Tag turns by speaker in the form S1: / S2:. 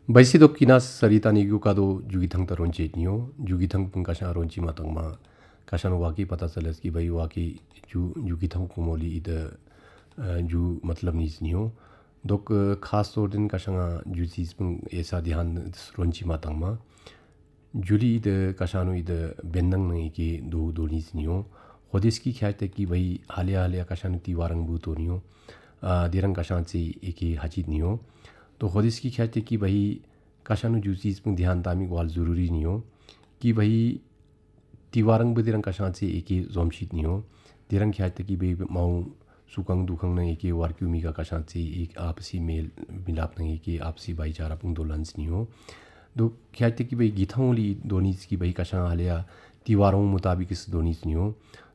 S1: Baisi dok kina sarita nigu kado jugi thang taronche niyo jugi thang pung kasha ronchi matang ma kashan waki pata चलस कि भाई वाकी जुगी थंग कुमोली इद जु मतलब नीज neo दोक खास तौर दिन कशंगा जु चीज पुंग ऐसा ध्यान रोंची मातंग मा जुली इद कशानु इद बेनंग नंगी की दो नीज नियो होदिस की ख्याल तक कि भाई हालिया हालिया कशानु तीवारंग बूतो नियो दिरंग कशान से एकी हचित नियो तो होदिस की ख्याल तक कि भाई कशानु जु चीज पुंग ध्यान तामी ग्वाल जरूरी नियो कि भाई तीवारंग बदिरंग कशान से एकी जोमशित नियो दिरंग ख्याल तक कि भाई माउ सुकंग दुखंग नंगी की वारक्यूमी का कशान से एक आपसी मेल मिलाप नंगी की आपसी भाईचारा पुंग दोलंस नियो दो ख्याल तक कि भाई गीथाओली दोनीस की भाई कशा हालिया तीवारों मुताबिक इस दोनीस नियो